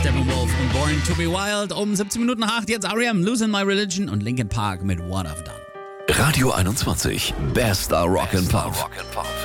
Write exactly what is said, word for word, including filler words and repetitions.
Steppenwolf und Born to be Wild. Um siebzehn Minuten nach acht, jetzt R E M, Losing My Religion und Linkin Park mit What I've Done. Radio einundzwanzig, bester Rock and Pop.